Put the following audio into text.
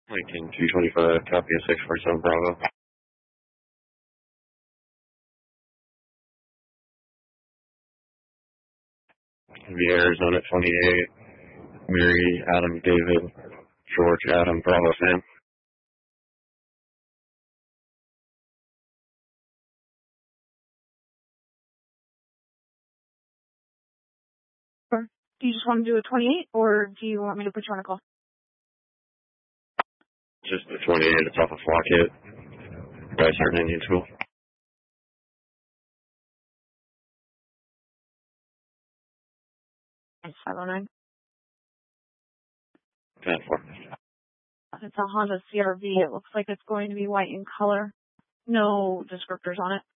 Lincoln 225, copy of 647 Bravo. The Arizona 28, Mary, Adam, David, George, Adam, Bravo, Sam. Sure. Do you just want to do a 28, or do you want me to put you on a call? Just the 28, it's off of Flockett. By certain Indian school. It's 509. 10-4. It's a Honda CRV. It looks like it's going to be white in color. No descriptors on it.